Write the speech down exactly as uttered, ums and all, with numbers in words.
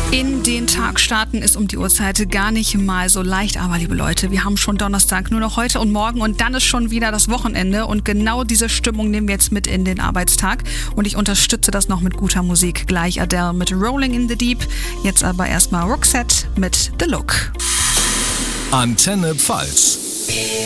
In den Tag starten ist um die Uhrzeit gar nicht mal so leicht, aber liebe Leute, wir haben schon Donnerstag, nur noch heute und morgen und dann ist schon wieder das Wochenende und genau diese Stimmung nehmen wir jetzt mit in den Arbeitstag und ich unterstütze das noch mit guter Musik. Gleich Adele mit Rolling in the Deep, jetzt aber erstmal Roxette mit The Look. Antenne Pfalz.